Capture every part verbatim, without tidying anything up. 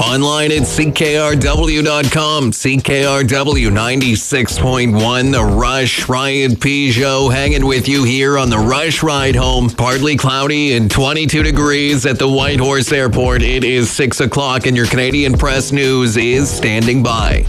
Online at C K R W dot com. C K R W ninety-six point one, The Rush. Ryan Peugeot hanging with you here on the Rush Ride Home. Partly cloudy and twenty-two degrees at the Whitehorse Airport. It is six o'clock and your Canadian Press News is standing by.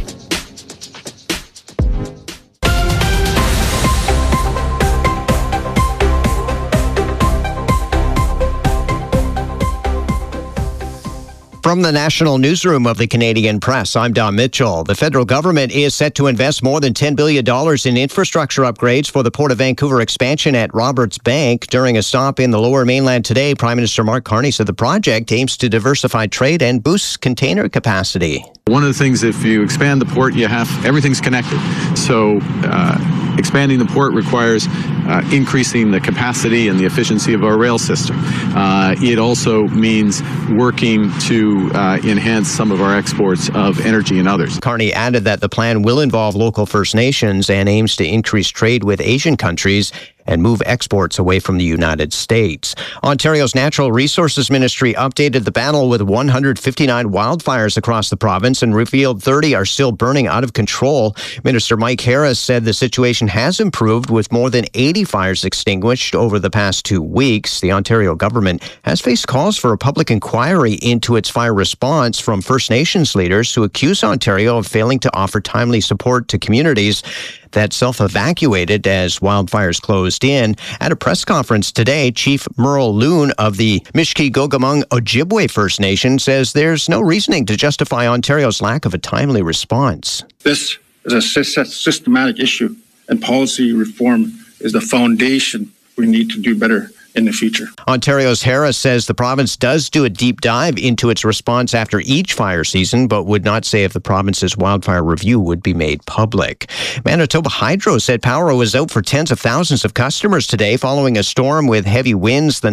From the National Newsroom of the Canadian Press, I'm Don Mitchell. The federal government is set to invest more than ten billion dollars in infrastructure upgrades for the Port of Vancouver expansion at Roberts Bank. During a stop in the Lower Mainland today, Prime Minister Mark Carney said the project aims to diversify trade and boost container capacity. One of the things, if you expand the port, you have everything's connected. So uh, expanding the port requires uh, increasing the capacity and the efficiency of our rail system. Uh, it also means working to uh, enhance some of our exports of energy and others. Carney added that the plan will involve local First Nations and aims to increase trade with Asian countries and move exports away from the United States. Ontario's Natural Resources Ministry updated the battle with one hundred fifty-nine wildfires across the province and revealed thirty are still burning out of control. Minister Mike Harris said the situation has improved with more than eighty fires extinguished over the past two weeks. The Ontario government has faced calls for a public inquiry into its fire response from First Nations leaders who accuse Ontario of failing to offer timely support to communities that self-evacuated as wildfires closed in. At a press conference today, Chief Merle Loon of the Mishki-Gogamung Ojibwe First Nation says there's no reasoning to justify Ontario's lack of a timely response. This is a systematic issue, and policy reform is the foundation we need to do better in the future. Ontario's Harris says the province does do a deep dive into its response after each fire season, but would not say if the province's wildfire review would be made public. Manitoba Hydro said power was out for tens of thousands of customers today following a storm with heavy winds. The